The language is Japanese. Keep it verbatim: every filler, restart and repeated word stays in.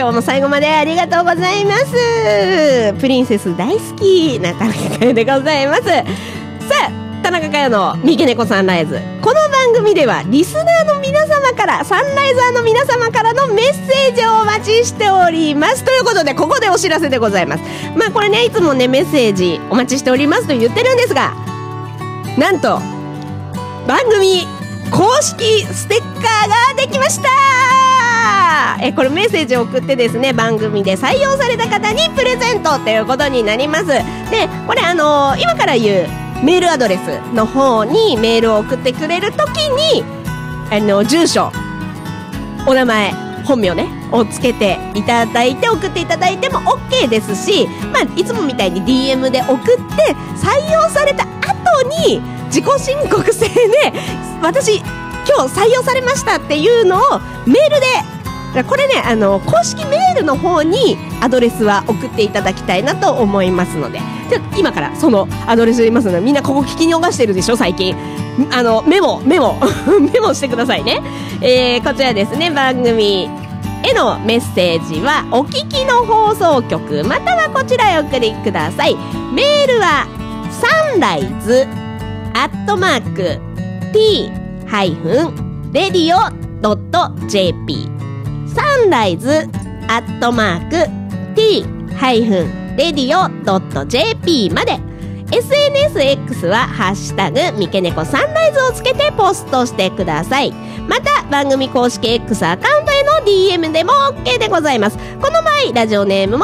今日も最後までありがとうございます。プリンセス大好きな田中佳代でございます。さあ、田中佳代の三毛猫サンライズ、この番組ではリスナーの皆様から、サンライザーの皆様からのメッセージをお待ちしておりますということで、ここでお知らせでございます。まあこれね、いつもねメッセージお待ちしておりますと言ってるんですが、なんと番組公式ステッカーができました。えこれメッセージを送ってですね、番組で採用された方にプレゼントということになります。でこれあのー、今から言うメールアドレスの方にメールを送ってくれるときに、あの住所、お名前、本名ねをつけていただいて送っていただいても OK ですし、まあ、いつもみたいに ディーエム で送って採用された後に自己申告制で私今日採用されましたっていうのをメールで、これねあの公式メールの方にアドレスは送っていただきたいなと思いますので、じゃ今からそのアドレス言いますので、みんなここ聞き逃してるでしょ最近。あのメモメモメモしてくださいね。えー、こちらですね、番組へのメッセージはお聞きの放送局またはこちらへお送りください。メールはサンライズアットマーク t ハイフンレディオドット ジェーピー サンライズアットマーク t ハイフンレディオドット ジェーピー まで。 エスエヌエスエックス はハッシュタグ三毛猫サンライズをつけてポストしてください。また番組公式 X アカウントへの ディーエム でも OK でございます。この場合ラジオネームも